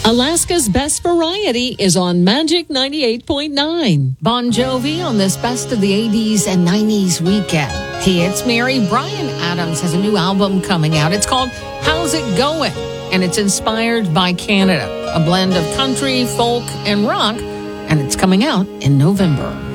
Alaska's Best Variety is on Magic 98.9. Bon Jovi on this Best of the 80s and 90s weekend. Hey, it's Mary. Bryan Adams has a new album coming out. It's called How's It Going? And it's inspired by Canada. A blend of country, folk, and rock. And it's coming out in November.